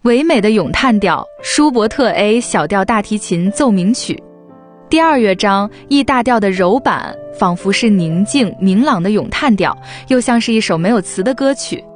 唯美的咏叹调，舒伯特 A 小调大提琴奏鸣曲。第二乐章 E 大调的柔板，仿佛是宁静明朗的咏叹调，又像是一首没有词的歌曲。